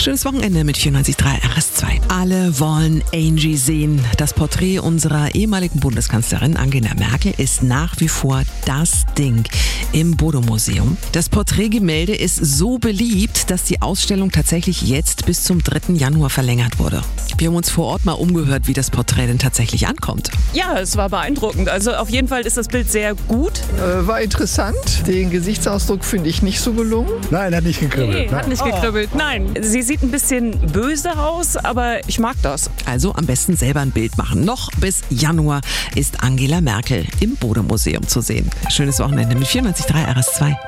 Schönes Wochenende mit 94.3 RS2. Alle wollen Angie sehen. Das Porträt unserer ehemaligen Bundeskanzlerin Angela Merkel ist nach wie vor das Ding im Bode-Museum. Das Porträtgemälde ist so beliebt, dass die Ausstellung tatsächlich jetzt bis zum 3. Januar verlängert wurde. Wir haben uns vor Ort mal umgehört, wie das Porträt denn tatsächlich ankommt. Ja, es war beeindruckend. Also auf jeden Fall ist das Bild sehr gut. War interessant. Den Gesichtsausdruck finde ich nicht so gelungen. Nein, hat nicht gekribbelt. Nee, hat nicht gekribbelt. Nein, sie sieht ein bisschen böse aus, aber ich mag das. Also am besten selber ein Bild machen. Noch bis Januar ist Angela Merkel im Bode-Museum zu sehen. Schönes Wochenende mit 94.3 RS2.